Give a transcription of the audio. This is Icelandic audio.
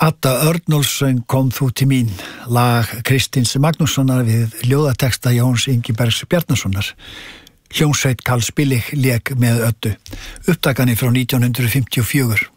Adda Örnólfssöng Kom þú til mín, lag Kristins Magnússonar við ljóðateksta Jóns Ingibergs Bjarnasonar. Hljómsveit Karls Billig lék með Öddu. Upptakan er frá 1954.